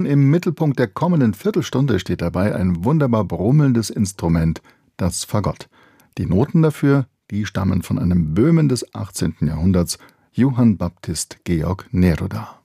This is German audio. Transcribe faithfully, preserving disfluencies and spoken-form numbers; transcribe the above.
im Mittelpunkt der kommenden Viertelstunde steht dabei ein wunderbar brummelndes Instrument, das Fagott. Die Noten dafür, die stammen von einem Böhmen des achtzehnten Jahrhunderts, Johann Baptist Georg Neruda.